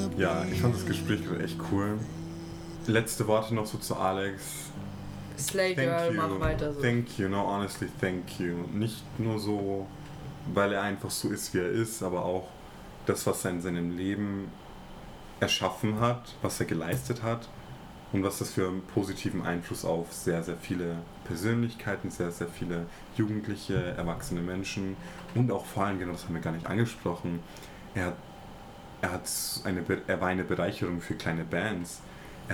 Ja, ich fand das Gespräch gerade echt cool. Letzte Worte noch so zu Alex. Slay Girl, mach weiter so. Thank you, no, honestly, thank you. Nicht nur so, weil er einfach so ist, wie er ist, aber auch das, was er in seinem Leben erschaffen hat, was er geleistet hat und was das für einen positiven Einfluss auf sehr, sehr viele Persönlichkeiten, sehr, sehr viele jugendliche, erwachsene Menschen und auch vor allem, genau das haben wir gar nicht angesprochen, er war eine Bereicherung für kleine Bands. Er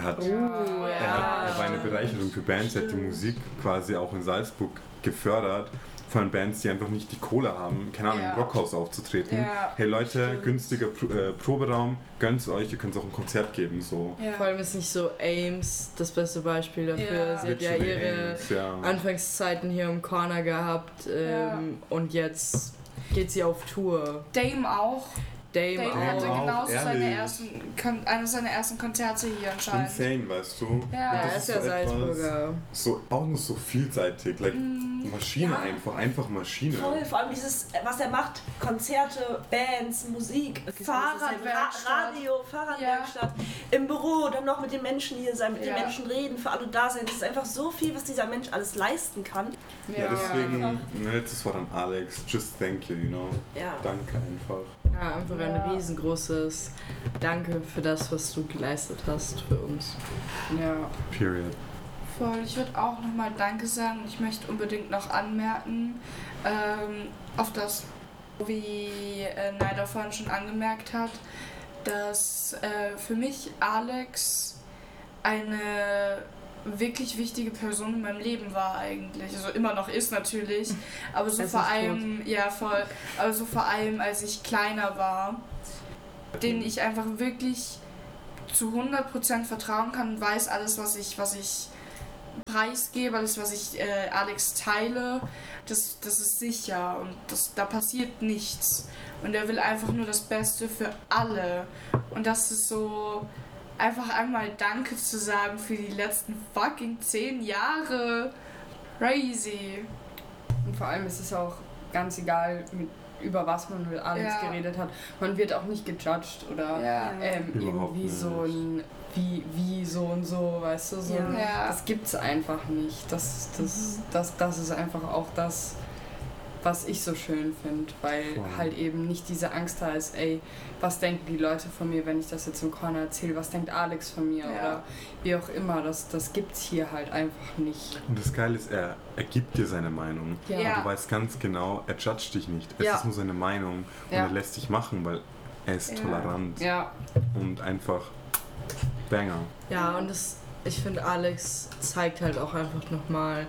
war eine Bereicherung für Bands, er hat die Musik quasi auch in Salzburg gefördert, von Bands, die einfach nicht die Kohle haben, keine Ahnung, im Rockhaus aufzutreten. Ja. Hey Leute, günstiger Proberaum, gönnt's euch, ihr könnt auch ein Konzert geben. So. Ja. Vor allem ist nicht so Ames das beste Beispiel dafür. Ja. Sie hat ja ihre Anfangszeiten hier im Corner gehabt und jetzt geht sie auf Tour. Dame auch. Dame hatte genauso eines seiner ersten Konzerte hier anscheinend. Insane, weißt du? Ja, er ist ja Salzburger. Auch noch so vielseitig, Maschine einfach Maschine. Voll, vor allem dieses, was er macht, Konzerte, Bands, Musik, Fahrradwerkstatt, Radio, Fahrradwerkstatt, im Büro, dann noch mit den Menschen hier sein, mit den Menschen reden, für alle da sein. Das ist einfach so viel, was dieser Mensch alles leisten kann. Ja, deswegen, letztes Wort an Alex, just thank you, you know? Ja. Danke einfach. Ja, einfach ein riesengroßes Danke für das, was du geleistet hast für uns. Ja. Period. Voll, ich würde auch nochmal Danke sagen. Ich möchte unbedingt noch anmerken, auf das, wie Naida vorhin schon angemerkt hat, dass für mich Alex eine wirklich wichtige Person in meinem Leben war eigentlich. Also immer noch ist natürlich, aber so vor allem, aber so vor allem als ich kleiner war, denen ich einfach wirklich zu 100% vertrauen kann und weiß alles, was ich preisgebe, alles, was ich Alex teile, das ist sicher und da passiert nichts. Und er will einfach nur das Beste für alle. Und das ist so, einfach einmal Danke zu sagen für die letzten fucking 10 Jahre. Crazy. Und vor allem ist es auch ganz egal, über was man mit Alex geredet hat. Man wird auch nicht gejudged oder irgendwie so ein wie so und so, weißt du, so das gibt's einfach nicht. Das ist einfach auch das, was ich so schön finde, weil halt eben nicht diese Angst da ist, ey, was denken die Leute von mir, wenn ich das jetzt im Corner erzähle, was denkt Alex von mir oder wie auch immer, das gibt's hier halt einfach nicht. Und das Geile ist, er gibt dir seine Meinung, aber du weißt ganz genau, er judgt dich nicht, es ist nur seine Meinung und er lässt dich machen, weil er ist tolerant und einfach Banger. Ja, und ich finde, Alex zeigt halt auch einfach nochmal,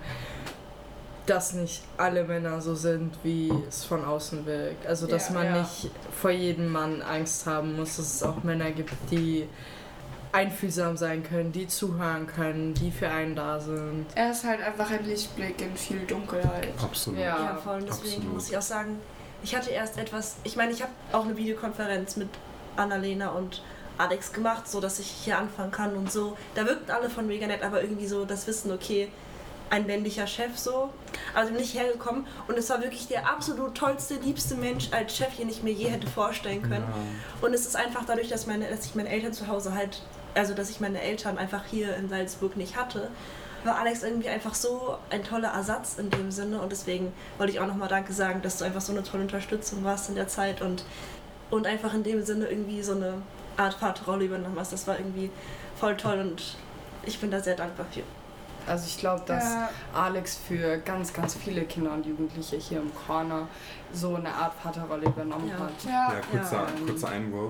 dass nicht alle Männer so sind, wie es von außen wirkt. Also, dass man nicht vor jedem Mann Angst haben muss, dass es auch Männer gibt, die einfühlsam sein können, die zuhören können, die für einen da sind. Er ist halt einfach ein Lichtblick in viel Dunkelheit. Absolut. Ja, voll. Und deswegen muss ich auch sagen, ich hatte erst ich habe auch eine Videokonferenz mit Annalena und Alex gemacht, so dass ich hier anfangen kann und so. Da wirkten alle von mega nett, aber irgendwie so das Wissen, okay, ein männlicher Chef so, also bin ich hergekommen und es war wirklich der absolut tollste, liebste Mensch als Chef, den ich mir je hätte vorstellen können. Ja. Und es ist einfach dadurch, dass ich meine Eltern zu Hause dass ich meine Eltern einfach hier in Salzburg nicht hatte, war Alex irgendwie einfach so ein toller Ersatz in dem Sinne und deswegen wollte ich auch nochmal Danke sagen, dass du einfach so eine tolle Unterstützung warst in der Zeit und einfach in dem Sinne irgendwie so eine Art Vaterrolle übernommen hast. Das war irgendwie voll toll und ich bin da sehr dankbar für. Also ich glaube, dass Alex für ganz, ganz viele Kinder und Jugendliche hier im Corner so eine Art Vaterrolle übernommen hat. Ja, kurzer Einwurf.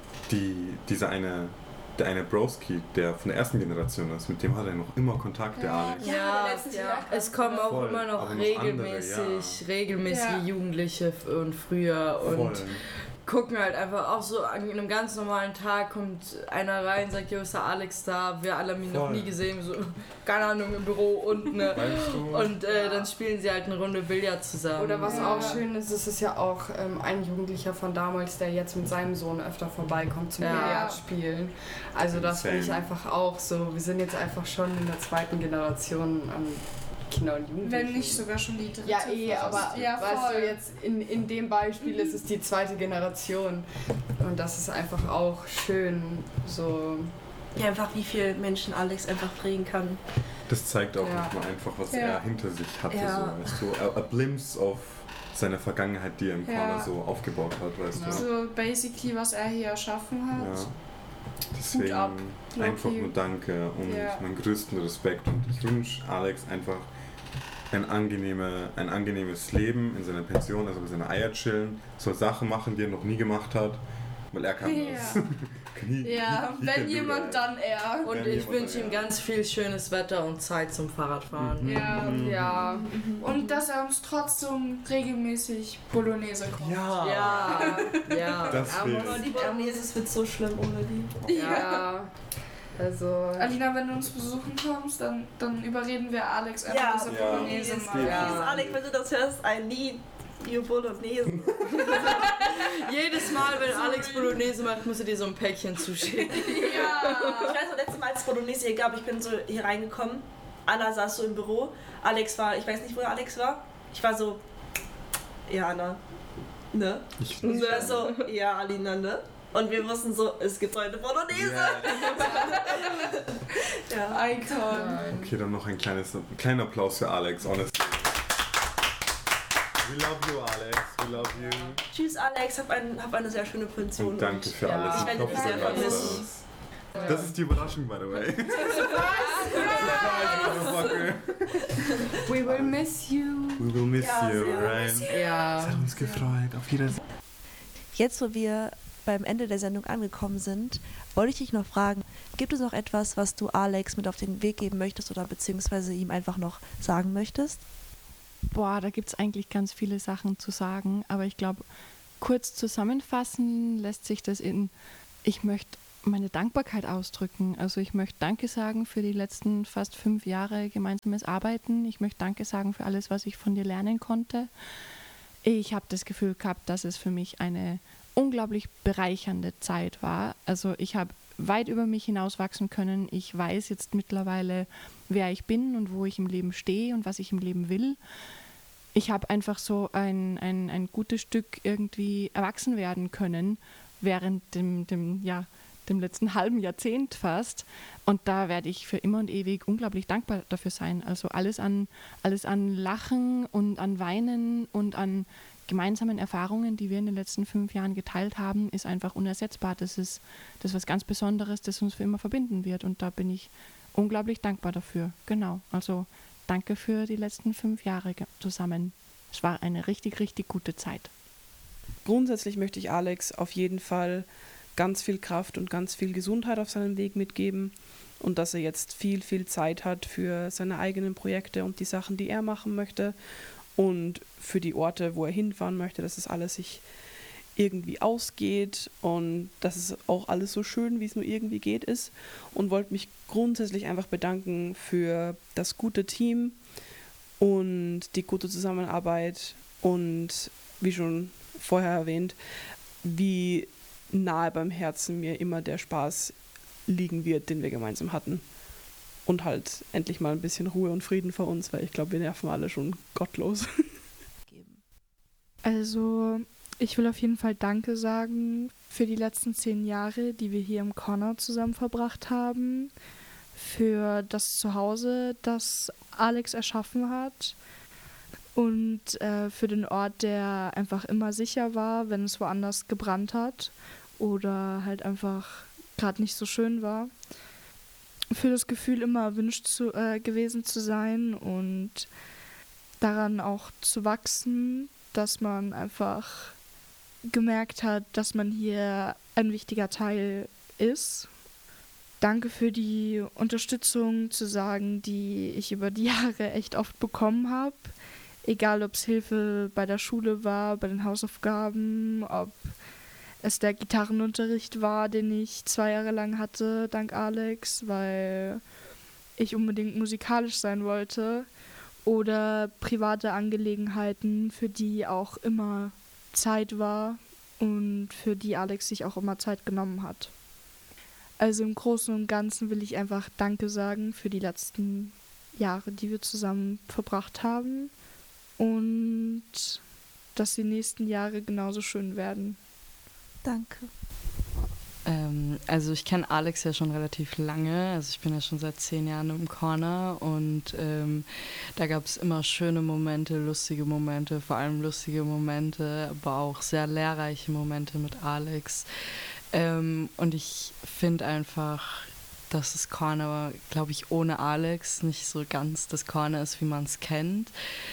Der eine Broski, der von der ersten Generation ist, mit dem hat er noch immer Kontakt, der Alex. Es kommen auch immer noch regelmäßig Jugendliche und früher und gucken halt einfach auch so an einem ganz normalen Tag kommt einer rein, sagt, jo, ist der Alex da, wir alle haben ihn noch nie gesehen, so, keine Ahnung, im Büro unten, ne? Und dann spielen sie halt eine Runde Billard zusammen. Oder was auch schön ist, es ist ja auch ein Jugendlicher von damals, der jetzt mit seinem Sohn öfter vorbeikommt zum Billard spielen. Also das finde ich einfach auch so, wir sind jetzt einfach schon in der zweiten Generation an Kinder und Jugendliche. Wenn nicht sogar schon die dritte. Ja, aber ja, weißt du, jetzt in dem Beispiel ist es die zweite Generation. Und das ist einfach auch schön, so... Ja, einfach wie viel Menschen Alex einfach prägen kann. Das zeigt auch nicht nur einfach, was er hinter sich hatte. So, weißt du, a glimpse of seine Vergangenheit, die er im Corner so aufgebaut hat, weißt du. So basically, was er hier erschaffen hat. Ja. Deswegen einfach nur Danke und meinen größten Respekt. Und ich wünsche Alex einfach ein angenehmes Leben in seiner Pension, also mit seinen Eier chillen, soll Sachen machen, die er noch nie gemacht hat, weil er kann das. Wenn jemand, dann er. Und ich wünsche ihm ganz viel schönes Wetter und Zeit zum Fahrradfahren. Ja. Und dass er uns trotzdem regelmäßig Bolognese kocht. Ja. Die Bolognese wird so schlimm ohne die. Ja. Also... Alina, wenn du uns besuchen kommst, dann überreden wir Alex einfach, dass er Bolognese macht. Alex, wenn du das hörst, I need you Bolognese. Jedes Mal, wenn Alex Bolognese macht, muss er dir so ein Päckchen zuschicken. Ich weiß noch, letztes Mal, als es Bolognese hier gab, ich bin so hier reingekommen. Anna saß so im Büro. Alex war, ich weiß nicht, wo Alex war. Ich war so, ja, Anna, ne? Und du warst so, ja, Alina, ne? Und wir wussten so, es gibt heute Bolognese. Icon. Okay, dann noch ein kleiner Applaus für Alex, honestly. We love you, Alex. We love you. Tschüss, Alex. Hab eine sehr schöne Pension. Und danke für alles. Ich werde dich sehr vermissen. Das ist die Überraschung, by the way. We will miss you. We will miss you, right? Ja. Es hat uns gefreut. Auf Wiedersehen. Jetzt, wo wir beim Ende der Sendung angekommen sind, wollte ich dich noch fragen, gibt es noch etwas, was du Alex mit auf den Weg geben möchtest oder beziehungsweise ihm einfach noch sagen möchtest? Boah, da gibt es eigentlich ganz viele Sachen zu sagen, aber ich glaube, kurz zusammenfassen lässt sich das ich möchte meine Dankbarkeit ausdrücken. Also ich möchte Danke sagen für die letzten fast 5 Jahre gemeinsames Arbeiten. Ich möchte Danke sagen für alles, was ich von dir lernen konnte. Ich habe das Gefühl gehabt, dass es für mich eine unglaublich bereichernde Zeit war. Also ich habe weit über mich hinauswachsen können. Ich weiß jetzt mittlerweile, wer ich bin und wo ich im Leben stehe und was ich im Leben will. Ich habe einfach so ein gutes Stück irgendwie erwachsen werden können während dem letzten halben Jahrzehnt fast. Und da werde ich für immer und ewig unglaublich dankbar dafür sein. Also alles an Lachen und an Weinen und an gemeinsamen Erfahrungen, die wir in den letzten 5 Jahren geteilt haben, ist einfach unersetzbar. Das ist was ganz Besonderes, das uns für immer verbinden wird. Und da bin ich unglaublich dankbar dafür. Genau. Also danke für die letzten 5 Jahre zusammen. Es war eine richtig, richtig gute Zeit. Grundsätzlich möchte ich Alex auf jeden Fall ganz viel Kraft und ganz viel Gesundheit auf seinem Weg mitgeben und dass er jetzt viel, viel Zeit hat für seine eigenen Projekte und die Sachen, die er machen möchte und für die Orte, wo er hinfahren möchte, dass es alles sich irgendwie ausgeht und dass es auch alles so schön, wie es nur irgendwie geht, ist und wollte mich grundsätzlich einfach bedanken für das gute Team und die gute Zusammenarbeit und wie schon vorher erwähnt, wie nahe beim Herzen mir immer der Spaß liegen wird, den wir gemeinsam hatten. Und halt endlich mal ein bisschen Ruhe und Frieden vor uns, weil ich glaube, wir nerven alle schon gottlos. Also, ich will auf jeden Fall Danke sagen für die letzten 10 Jahre, die wir hier im Corner zusammen verbracht haben, für das Zuhause, das Alex erschaffen hat und für den Ort, der einfach immer sicher war, wenn es woanders gebrannt hat oder halt einfach gerade nicht so schön war. Für das Gefühl, immer erwünscht gewesen zu sein und daran auch zu wachsen, dass man einfach gemerkt hat, dass man hier ein wichtiger Teil ist. Danke für die Unterstützung zu sagen, die ich über die Jahre echt oft bekommen habe. Egal, ob es Hilfe bei der Schule war, bei den Hausaufgaben, ob es der Gitarrenunterricht war, den ich 2 Jahre lang hatte, dank Alex, weil ich unbedingt musikalisch sein wollte. Oder private Angelegenheiten, für die auch immer Zeit war und für die Alex sich auch immer Zeit genommen hat. Also im Großen und Ganzen will ich einfach Danke sagen für die letzten Jahre, die wir zusammen verbracht haben und dass die nächsten Jahre genauso schön werden. Danke. Also ich kenne Alex ja schon relativ lange, also ich bin ja schon seit 10 Jahren im Corner und da gab es immer schöne Momente, lustige Momente, vor allem lustige Momente, aber auch sehr lehrreiche Momente mit Alex. Und ich finde einfach, dass das Corner, glaube ich, ohne Alex nicht so ganz das Corner ist, wie man es kennt.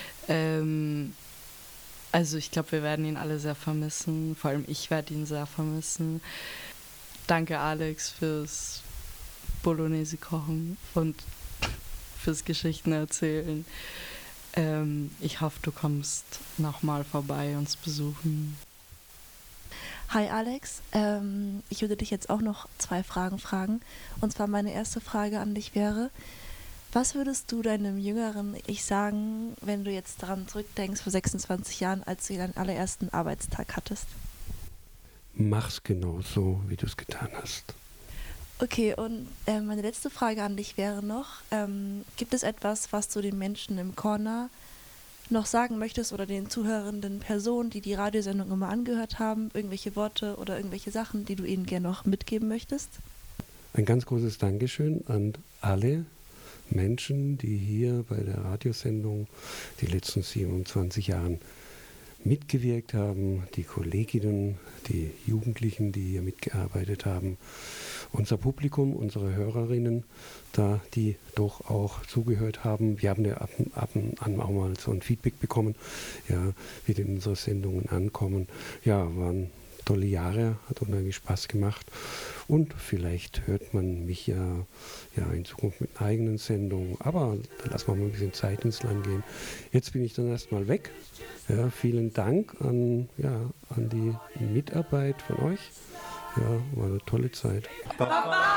Also ich glaube, wir werden ihn alle sehr vermissen, vor allem ich werde ihn sehr vermissen. Danke Alex fürs Bolognese kochen und fürs Geschichten erzählen. Ich hoffe, du kommst nochmal vorbei, uns besuchen. Hi Alex, ich würde dich jetzt auch noch 2 Fragen fragen. Und zwar meine erste Frage an dich wäre, was würdest du deinem jüngeren Ich sagen, wenn du jetzt daran zurückdenkst, vor 26 Jahren, als du deinen allerersten Arbeitstag hattest? Mach's genau so, wie du es getan hast. Okay, und meine letzte Frage an dich wäre noch, gibt es etwas, was du den Menschen im Corner noch sagen möchtest oder den zuhörenden Personen, die die Radiosendung immer angehört haben, irgendwelche Worte oder irgendwelche Sachen, die du ihnen gerne noch mitgeben möchtest? Ein ganz großes Dankeschön an alle Menschen, die hier bei der Radiosendung die letzten 27 Jahre mitgewirkt haben, die Kolleginnen, die Jugendlichen, die hier mitgearbeitet haben, unser Publikum, unsere Hörerinnen, da die doch auch zugehört haben. Wir haben ja ab und an auch mal so ein Feedback bekommen, ja, wie denn unsere Sendungen ankommen. Ja, waren tolle Jahre, hat unheimlich Spaß gemacht und vielleicht hört man mich ja in Zukunft mit einer eigenen Sendung, aber da lassen wir mal ein bisschen Zeit ins Land gehen. Jetzt bin ich dann erstmal weg. Ja, vielen Dank an die Mitarbeit von euch. Ja, war eine tolle Zeit. Baba!